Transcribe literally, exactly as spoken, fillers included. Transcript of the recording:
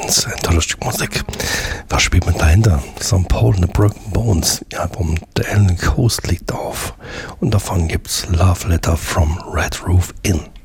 Brains, ein tolles Stück Musik. Was spielt man dahinter? Sankt Paul and the Broken Bones. Ihr Album The Alien Coast liegt auf. Und davon gibt's Love Letter from Red Roof Inn.